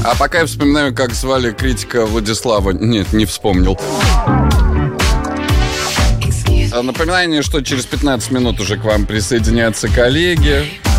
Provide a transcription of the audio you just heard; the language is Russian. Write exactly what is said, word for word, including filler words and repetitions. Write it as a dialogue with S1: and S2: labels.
S1: А пока я вспоминаю, как звали критика Владислава. Нет, не вспомнил. Напоминание, что через пятнадцать минут уже к вам присоединятся коллеги.